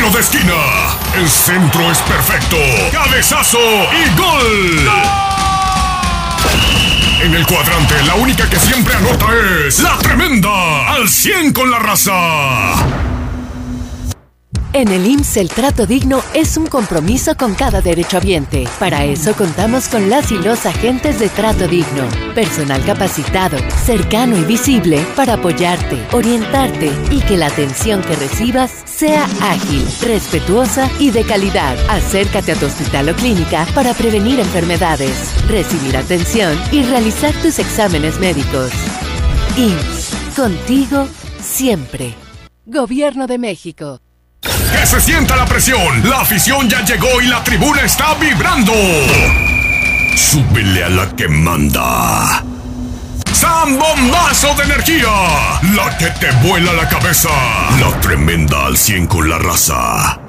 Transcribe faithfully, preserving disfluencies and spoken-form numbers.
tiro de esquina. El centro es perfecto. Cabezazo y gol. ¡Gol! En el cuadrante, la única que siempre anota es La Tremenda. Al cien con la raza. En el I M S S el trato digno es un compromiso con cada derechohabiente. Para eso contamos con las y los agentes de trato digno. Personal capacitado, cercano y visible para apoyarte, orientarte y que la atención que recibas sea ágil, respetuosa y de calidad. Acércate a tu hospital o clínica para prevenir enfermedades, recibir atención y realizar tus exámenes médicos. I M S S, contigo siempre. Gobierno de México. ¡Que se sienta la presión! La afición ya llegó y la tribuna está vibrando. Súbele a la que manda. ¡Zambombazo de energía! La que te vuela la cabeza. La Tremenda al cien con la raza.